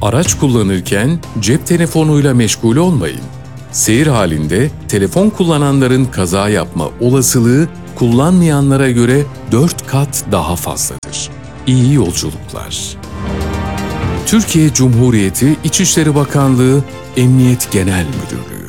Araç kullanırken cep telefonuyla meşgul olmayın. Seyir halinde telefon kullananların kaza yapma olasılığı kullanmayanlara göre 4 kat daha fazladır. İyi yolculuklar. Türkiye Cumhuriyeti İçişleri Bakanlığı Emniyet Genel Müdürlüğü